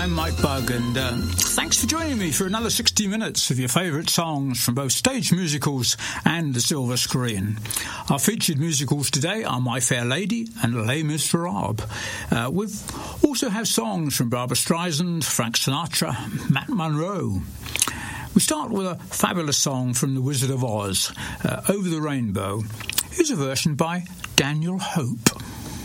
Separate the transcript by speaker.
Speaker 1: I'm Mike Bugg, and thanks for joining me for another 60 minutes of your favourite songs from both stage musicals and the silver screen. Our featured musicals today are My Fair Lady and Les Miserables. We've also have songs from Barbra Streisand, Frank Sinatra, Matt Monro. We start with a fabulous song from The Wizard of Oz, Over the Rainbow. Here's a version by Daniel Hope.